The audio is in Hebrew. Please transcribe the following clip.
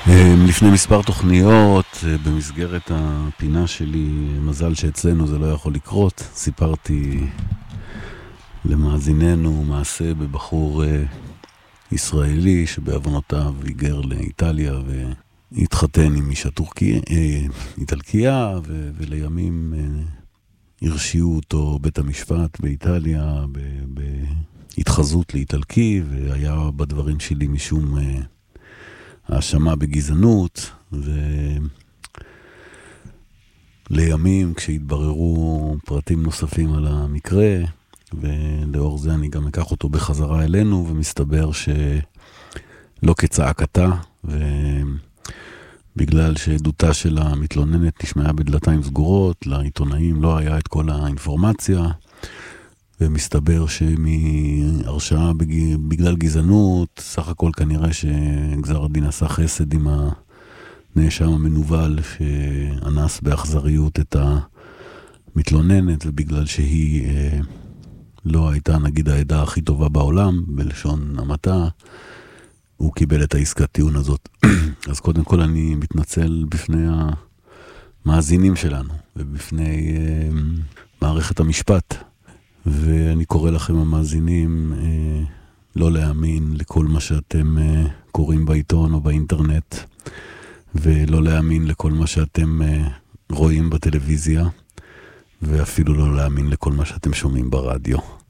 לפני מספר תוכניות, במסגרת הפינה שלי, מזל שאצלנו זה לא יכול לקרות, סיפרתי למאזיננו מעשה בבחור ישראלי שבעוונותיו היגר לאיטליה והתחתן עם אישה איטלקייה, ולימים הרשיעו אותו בית המשפט באיטליה בהתחזות לאיטלקי, והיה בדברים שלי משום האשמה בגזענות, ולימים כשהתבררו פרטים נוספים על המקרה, ולאור זה אני גם אקח אותו בחזרה אלינו, ומסתבר שלא כצעקתה, ובגלל שעדותה של המתלוננת נשמעה בדלתיים סגורות, לעיתונאים לא היה את כל האינפורמציה, ומסתבר שמהרשעה בגלל גזענות, סך הכל כנראה שגזר הדין עשה חסד עם הנאשם המנוול, שאנס באכזריות את המתלוננת, ובגלל שהיא לא הייתה נגיד העדה הכי טובה בעולם, בלשון המעטה, הוא קיבל את העסקת טיעון הזאת. אז קודם כל אני מתנצל בפני המאזינים שלנו, ובפני מערכת המשפט, ואני קורא לכם המאזינים לא להאמין לכל מה שאתם קוראים בעיתון או באינטרנט, ולא להאמין לכל מה שאתם רואים בטלוויזיה, ואפילו לא להאמין לכל מה שאתם שומעים ברדיו.